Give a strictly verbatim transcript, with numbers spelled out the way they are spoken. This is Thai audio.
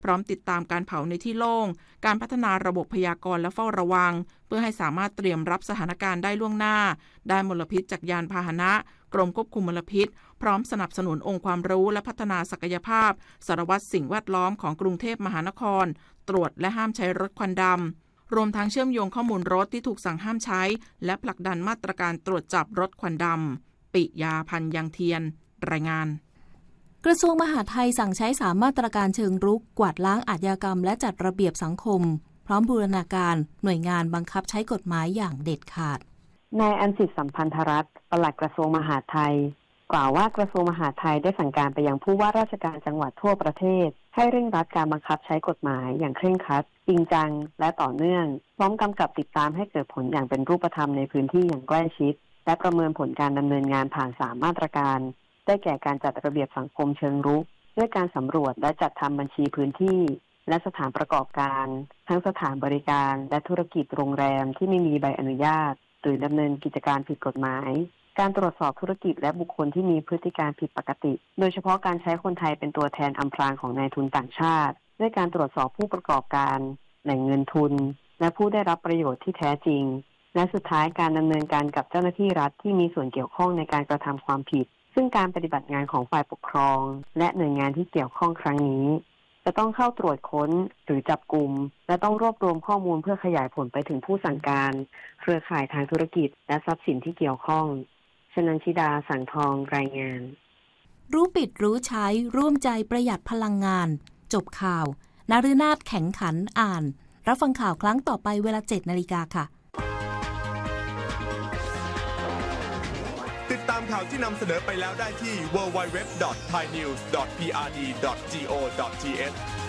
พร้อมติดตามการเผาในที่โล่งการพัฒนาระบบพยากรณ์และเฝ้าระวังเพื่อให้สามารถเตรียมรับสถานการณ์ได้ล่วงหน้าด้านมลพิษจากยานพาหนะกรมควบคุมมลพิษพร้อมสนับสนุนองค์ความรู้และพัฒนาศักยภาพสารวัตรสิ่งแวดล้อมของกรุงเทพมหานครตรวจและห้ามใช้รถควันดำรวมทั้งเชื่อมโยงข้อมูลรถที่ถูกสั่งห้ามใช้และผลักดันมาตรการตรวจจับรถควันดำปิยาพันธ์ยังเทียนรายงานกระทรวงมหาดไทยสั่งใช้สามมาตรการเชิงรุกกวาดล้างอาชญากรรมและจัดระเบียบสังคมพร้อมบูรณาการหน่วยงานบังคับใช้กฎหมายอย่างเด็ดขาดนายอัญสิทธิ์สัมพันธรัตน์ปลัดกระทรวงมหาดไทยกล่าวว่ากระทรวงมหาดไทยได้สั่งการไปยังผู้ว่าราชการจังหวัดทั่วประเทศให้เร่งรัดการบังคับใช้กฎหมายอย่างเคร่งครัดจริงจังและต่อเนื่องพร้อมกำกับติดตามให้เกิดผลอย่างเป็นรูปธรรมในพื้นที่อย่างใกล้ชิดและประเมินผลการดำเนินงานผ่านสามมาตรการได้แก่การจัดระเบียบสังคมเชิงรุกด้วยการสำรวจและจัดทำบัญชีพื้นที่และสถานประกอบการทั้งสถานบริการและธุรกิจโรงแรมที่ไม่มีใบอนุญาตหรือดำเนินกิจการผิดกฎหมายการตรวจสอบธุรกิจและบุคคลที่มีพฤติการผิดปกติโดยเฉพาะการใช้คนไทยเป็นตัวแทนอำพรางของนายทุนต่างชาติด้วยการตรวจสอบผู้ประกอบการแหล่งเงินทุนและผู้ได้รับประโยชน์ที่แท้จริงและสุดท้ายการดำเนินการกับเจ้าหน้าที่รัฐที่มีส่วนเกี่ยวข้องในการกระทำความผิดซึ่งการปฏิบัติงานของฝ่ายปกครองและหน่วยงานที่เกี่ยวข้องครั้งนี้จะต้องเข้าตรวจค้นหรือจับกุมและต้องรวบรวมข้อมูลเพื่อขยายผลไปถึงผู้สั่งการเครือข่ายทางธุรกิจและทรัพย์สินที่เกี่ยวข้องชนันชิดาสังทองรายงานรู้ปิดรู้ใช้ร่วมใจประหยัดพลังงานจบข่าวนฤนาถแข็งขันอ่านรับฟังข่าวครั้งต่อไปเวลา เจ็ดนาฬิกา ค่ะติดตามข่าวที่นำเสนอไปแล้วได้ที่ ดับเบิลยู ดับเบิลยู ดับเบิลยู ดอท ไทยนิวส์ ดอท พี อาร์ ดี ดอท จี โอ ดอท ที เอช